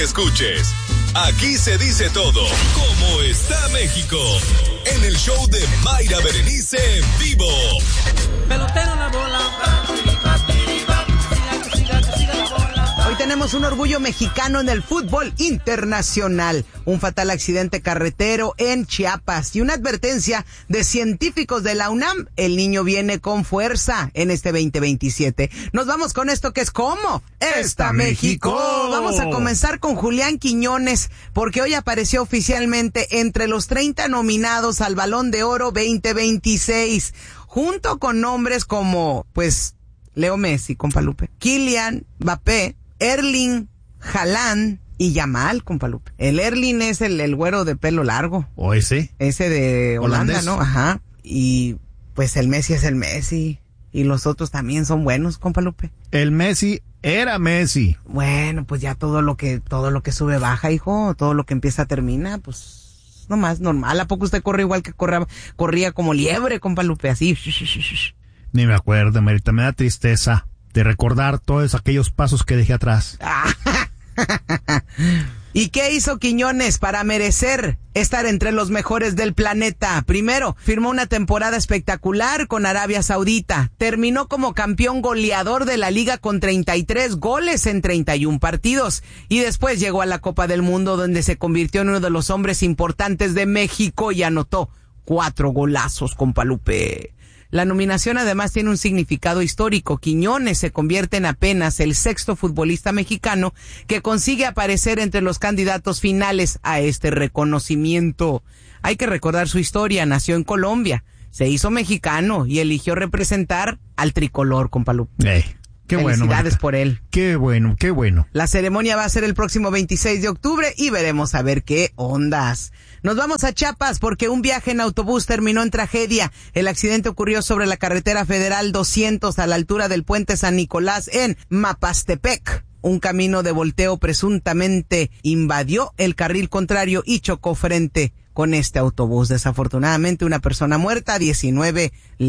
escuches. Aquí se dice todo. ¿Cómo está México? En el show de Mayra Berenice en vivo. Pelotero la bola. Hoy tenemos un orgullo mexicano en el fútbol internacional. Un fatal accidente carretero en Chiapas y una advertencia de científicos de la UNAM. El niño viene con fuerza en este 2027. Nos vamos con esto que es ¿Cómo está México? Vamos a comenzar con Julián Quiñones, porque hoy apareció oficialmente entre los 30 nominados al Balón de Oro 2026, junto con nombres como, pues, Leo Messi, compa Lupe, Kylian Mbappé, Erling Haaland y Yamal, compa Lupe. El Erling es el güero de pelo largo. ¿O ese? Ese de Holanda, ¿Holandés? ¿no? Ajá. Y pues el Messi es el Messi. Y los otros también son buenos, compa Lupe. El Messi era Messi. Bueno, pues ya todo lo que sube baja, hijo. Todo lo que empieza termina, pues nomás normal. ¿A poco usted corre igual que corría como liebre, compa Lupe? Así. Ni me acuerdo, Marita, me da tristeza de recordar todos aquellos pasos que dejé atrás. ¿Y qué hizo Quiñones para merecer estar entre los mejores del planeta? Primero, firmó una temporada espectacular con Arabia Saudita. Terminó como campeón goleador de la liga con 33 goles en 31 partidos. Y después llegó a la Copa del Mundo, donde se convirtió en uno de los hombres importantes de México y anotó 4 golazos, compa Lupe. La nominación además tiene un significado histórico. Quiñones se convierte en apenas el 6º futbolista mexicano que consigue aparecer entre los candidatos finales a este reconocimiento. Hay que recordar su historia. Nació en Colombia, se hizo mexicano y eligió representar al tricolor, compa Lupe. Qué bueno, felicidades Marita. por él. Qué bueno, qué bueno. La ceremonia va a ser el próximo 26 de octubre y veremos a ver qué ondas. Nos vamos a Chiapas porque un viaje en autobús terminó en tragedia. El accidente ocurrió sobre la carretera federal 200 a la altura del puente San Nicolás en Mapastepec. Un camino de volteo presuntamente invadió el carril contrario y chocó frente con este autobús. Desafortunadamente, una persona muerta, 19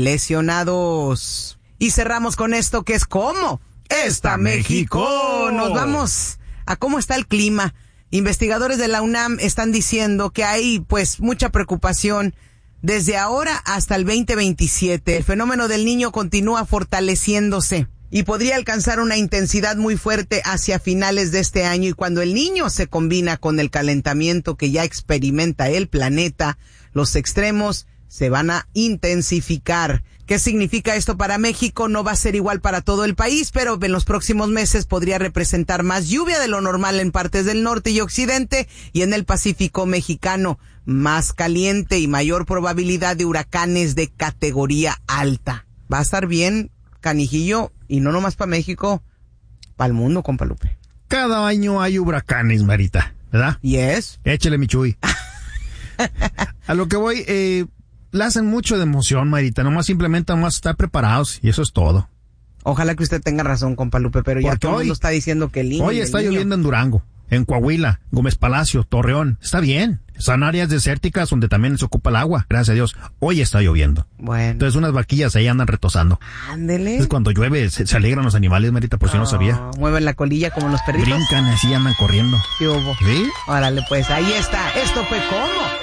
lesionados. Y cerramos con esto que es ¿Cómo está México? Nos vamos a cómo está el clima. Investigadores de la UNAM están diciendo que hay pues mucha preocupación desde ahora hasta el 2027. El fenómeno del Niño continúa fortaleciéndose y podría alcanzar una intensidad muy fuerte hacia finales de este año. Y cuando el Niño se combina con el calentamiento que ya experimenta el planeta, los extremos se van a intensificar. ¿Qué significa esto para México? No va a ser igual para todo el país, pero en los próximos meses podría representar más lluvia de lo normal en partes del norte y occidente, y en el Pacífico mexicano más caliente y mayor probabilidad de huracanes de categoría alta. Va a estar bien, canijillo, y no nomás para México, para el mundo, compa Lupe. Cada año hay huracanes, Marita, ¿verdad? Yes. Échale, mi Chuy. A lo que voy, la hacen mucho de emoción, Marita. Nomás simplemente vamos a estar preparados y eso es todo. Ojalá que usted tenga razón, compa Lupe, pero ya Porque todo el mundo está diciendo que el Niño. Hoy está lloviendo en Durango, en Coahuila, Gómez Palacio, Torreón. Está bien. Son áreas desérticas donde también se ocupa el agua. Gracias a Dios. Hoy está lloviendo. Bueno. Entonces unas vaquillas ahí andan retosando. Ándele. Entonces cuando llueve se alegran los animales, Marita, por si no sabía. Mueven la colilla como los perritos. Brincan así, andan corriendo. ¿Qué hubo? ¿Sí? Órale, pues ahí está. Esto fue ¿Cómo